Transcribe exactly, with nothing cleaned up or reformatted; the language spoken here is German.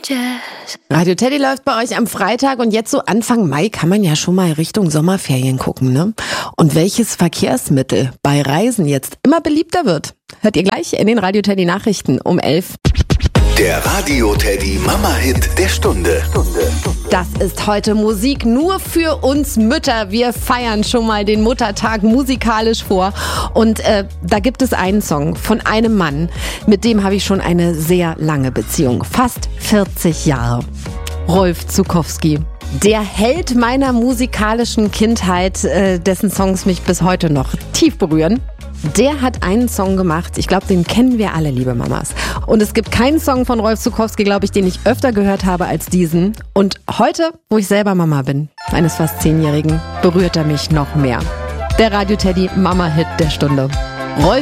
Jazz. Radio Teddy läuft bei euch am Freitag und jetzt so Anfang Mai kann man ja schon mal Richtung Sommerferien gucken, ne? Und welches Verkehrsmittel bei Reisen jetzt immer beliebter wird, hört ihr gleich in den Radio Teddy Nachrichten um elf. Der Radio Teddy Mama-Hit der Stunde. Das ist heute Musik nur für uns Mütter. Wir feiern schon mal den Muttertag musikalisch vor. Und äh, da gibt es einen Song von einem Mann, mit dem habe ich schon eine sehr lange Beziehung. Fast vierzig Jahre. Rolf Zuckowski. Der Held meiner musikalischen Kindheit, äh, dessen Songs mich bis heute noch tief berühren. Der hat einen Song gemacht, ich glaube, den kennen wir alle, liebe Mamas. Und es gibt keinen Song von Rolf Zuckowski, glaube ich, den ich öfter gehört habe als diesen. Und heute, wo ich selber Mama bin, eines fast Zehnjährigen, berührt er mich noch mehr. Der Radio Teddy Mama-Hit der Stunde. Rolf